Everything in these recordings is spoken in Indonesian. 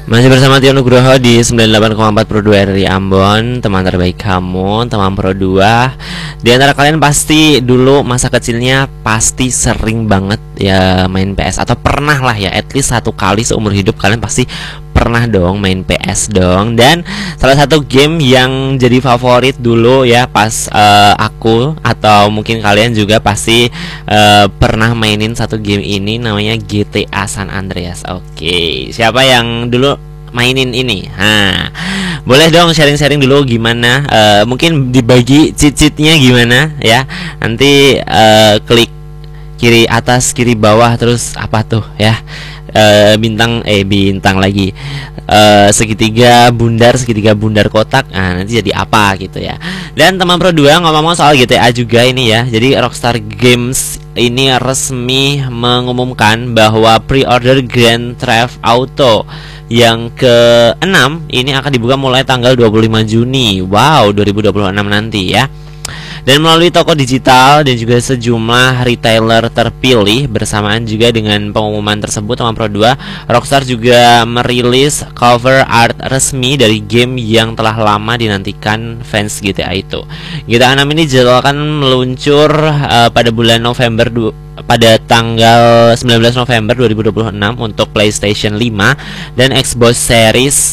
Masih bersama Tio Nugroho di 98,4 Pro 2 RRI Ambon. Teman terbaik kamu, teman Pro 2. Di antara kalian pasti dulu masa kecilnya pasti sering banget ya main PS, atau pernah lah ya, at least satu kali seumur hidup kalian pasti pernah dong main PS dong. Dan salah satu game yang jadi favorit dulu ya pas aku, atau mungkin kalian juga pasti pernah mainin satu game ini, namanya GTA San Andreas. Oke, siapa yang dulu mainin ini? Boleh dong sharing-sharing dulu gimana, mungkin dibagi cheat-cheatnya gimana ya. Nanti klik kiri atas, kiri bawah, terus apa tuh ya, bintang lagi, segitiga bundar kotak. Nanti jadi apa gitu ya. Dan teman Pro 2, ngomong-ngomong soal GTA juga ini ya. Jadi Rockstar Games ini resmi mengumumkan bahwa pre-order Grand Theft Auto yang ke-6 ini akan dibuka mulai tanggal 25 Juni 2026 nanti ya. Dan melalui toko digital dan juga sejumlah retailer terpilih. Bersamaan juga dengan pengumuman tersebut, teman Pro 2, Rockstar juga merilis cover art resmi dari game yang telah lama dinantikan fans GTA itu. GTA 6 ini dijadwalkan meluncur pada bulan November pada tanggal 19 November 2026 untuk PlayStation 5 dan Xbox Series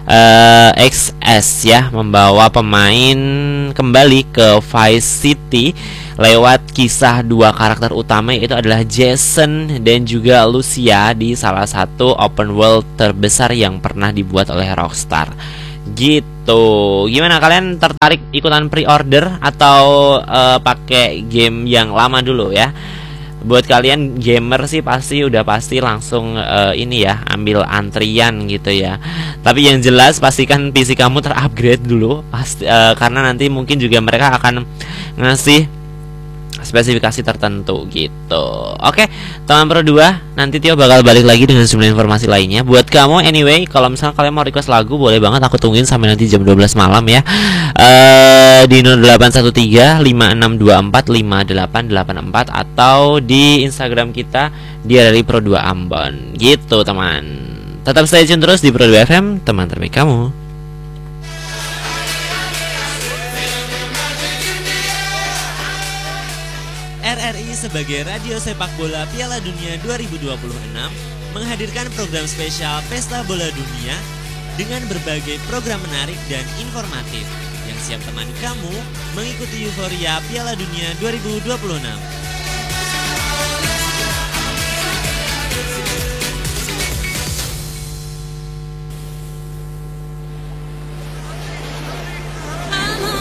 XS ya, membawa pemain kembali ke Vice City lewat kisah dua karakter utama, yaitu adalah Jason dan juga Lucia, di salah satu open world terbesar yang pernah dibuat oleh Rockstar. Gitu. Gimana, kalian tertarik ikutan pre-order atau pakai game yang lama dulu ya? Buat kalian gamer sih pasti langsung ini ya, ambil antrian gitu ya. Tapi yang jelas pastikan PC kamu terupgrade dulu pasti, karena nanti mungkin juga mereka akan ngasih spesifikasi tertentu gitu. Oke, teman Pro 2, nanti Tio bakal balik lagi dengan sejumlah informasi lainnya. Buat kamu anyway, kalau misalnya kalian mau request lagu, boleh banget, aku tungguin sampai nanti jam 12 malam ya. Di 0813-5624-5884 atau di Instagram kita di RRI Pro 2 Ambon. Gitu teman. Tetap stay tune terus di Pro 2 FM, teman terbaik kamu. RRI sebagai radio sepak bola Piala Dunia 2026 menghadirkan program spesial Pesta Bola Dunia dengan berbagai program menarik dan informatif yang siap temani kamu mengikuti euforia Piala Dunia 2026.